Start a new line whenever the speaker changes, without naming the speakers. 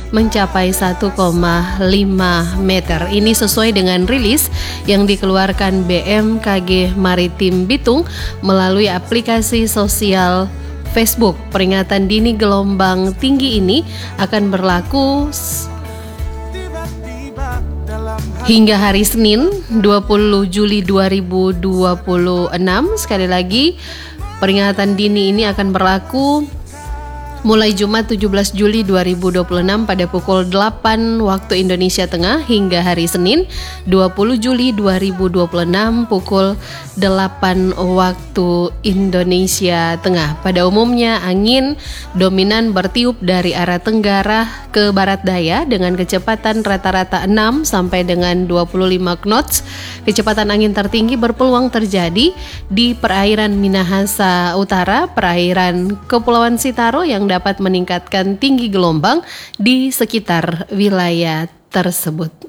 mencapai 1,5 meter. Ini sesuai dengan rilis yang dikeluarkan BMKG Maritim Bitung melalui aplikasi sosial Facebook. Peringatan dini gelombang tinggi ini akan berlaku hingga hari Senin 20 Juli 2026. Sekali lagi, peringatan dini ini akan berlaku mulai Jumat 17 Juli 2026 pada pukul 8 waktu Indonesia Tengah hingga hari Senin 20 Juli 2026 pukul 8 waktu Indonesia Tengah. Pada umumnya angin dominan bertiup dari arah tenggara ke barat daya dengan kecepatan rata-rata 6 sampai dengan 25 knots. Kecepatan angin tertinggi berpeluang terjadi di perairan Minahasa Utara, perairan Kepulauan Sitaro yang dapat meningkatkan tinggi gelombang di sekitar wilayah tersebut.